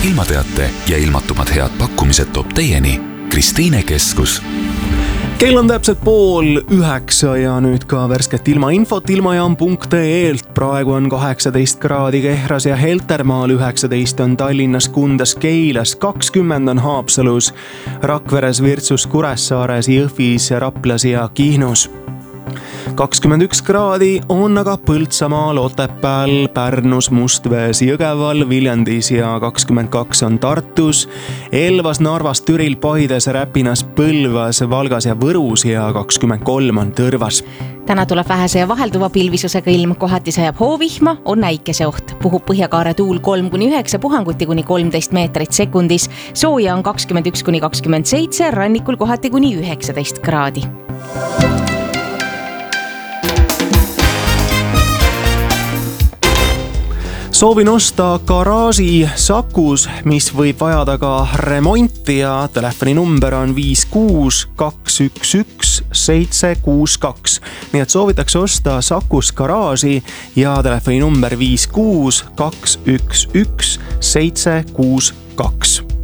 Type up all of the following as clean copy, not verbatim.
ilmateate ja ilmatumad head pakkumised toob teieni Kristiine Keskus. Kell on täpselt 8:30 ja nüüd ka värsket ilmainfot ilmajaam.ee-lt. Praegu on 18 kraadi Kehras ja Heltermaal, 19 on Tallinnas, Kundas, Keilas, 20 on Haapsalus, Rakveres, Virtsus, Kuressaares, Jõhvis, Raplas ja Kihnus. 21 kraadi on aga Põltsamaal, Otepääl, Pärnus, Mustvees, Jõgeval, Viljandis ja 22 on Tartus, Elvas, Narvas, Türil, Paides, Räpinas, Põlvas, Valgas ja Võrus ja 23 on Tõrvas. Täna tuleb vähese ja vahelduva pilvisusega ilm, kohati sajab hoovihma, on äikeseoht. Puhub põhjakaare tuul 3-9 puhanguti kuni 13 meetrit sekundis. Sooja on 21-27, rannikul kohati kuni 19 kraadi. Soovin osta garaaži Sakus, mis võib vajada ka remonti ja telefoni number on 56211 762. Nii et soovitakse osta Sakus garaaži ja telefoni number 56211 762.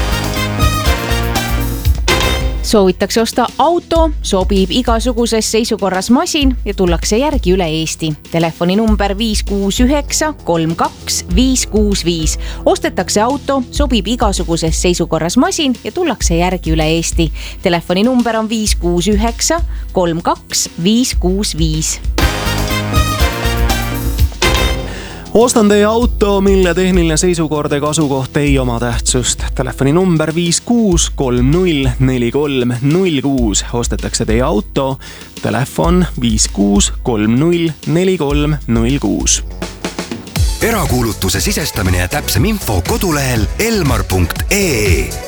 Soovitakse osta auto, sobib igasuguses seisukorras masin ja tullakse järgi üle Eesti. Telefoni number 569 32 565. Ostetakse auto, sobib igasuguses seisukorras masin ja tullakse järgi üle Eesti. Telefoni number on 569 32 565. Ostan teie auto, mille tehniline seisukord ja kasukoht ei oma tähtsust. Telefoni number 56304306. Ostetakse teie auto, telefon 56304306. Erakuulutuse sisestamine ja täpsem info kodulehel elmar.ee.